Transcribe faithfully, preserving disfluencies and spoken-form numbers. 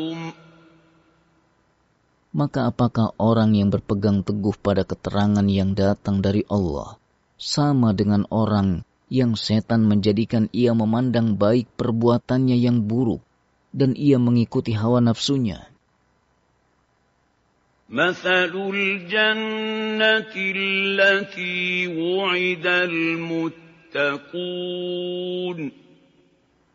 Maka apakah orang yang berpegang teguh pada keterangan yang datang dari Allah sama dengan orang yang setan menjadikan ia memandang baik perbuatannya yang buruk dan ia mengikuti hawa nafsunya? Mathalul jannati allati wu'ida al-muttaqun